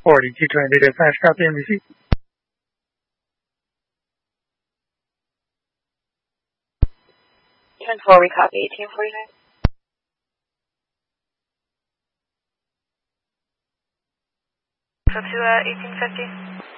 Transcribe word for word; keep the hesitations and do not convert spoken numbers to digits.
forty, Q twenty data flash copy and receipt. ten four, we copy eighteen forty-nine. So to uh, eighteen fifty.